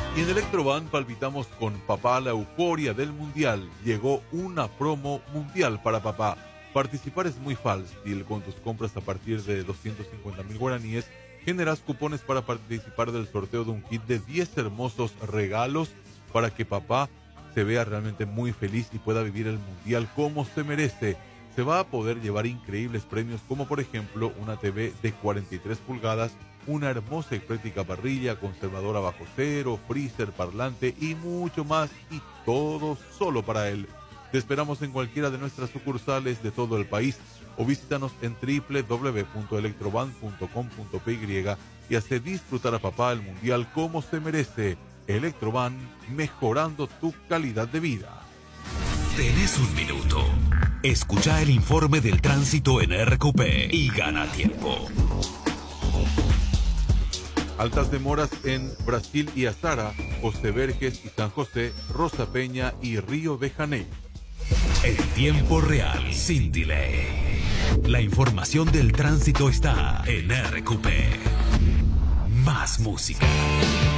Y en Electroban palpitamos con papá la euforia del mundial. Llegó una promo mundial para papá. Participar es muy fácil. Con tus compras a partir de 250,000 guaraníes generas cupones para participar del sorteo de un kit de 10 hermosos regalos para que papá se vea realmente muy feliz y pueda vivir el mundial como se merece. Se va a poder llevar increíbles premios como por ejemplo una TV de 43 pulgadas, una hermosa y práctica parrilla, conservadora bajo cero, freezer, parlante y mucho más, y todo solo para él. Te esperamos en cualquiera de nuestras sucursales de todo el país o visítanos en www.electroban.com.py y hace disfrutar a papá el mundial como se merece. Electroban, mejorando tu calidad de vida. Tenés un minuto. Escucha el informe del tránsito en RQP y gana tiempo. Altas demoras en Brasil y Azara, José Verges y San José, Rosa Peña y Río de Janeiro. En tiempo real, sin delay. La información del tránsito está en RQP. Más música.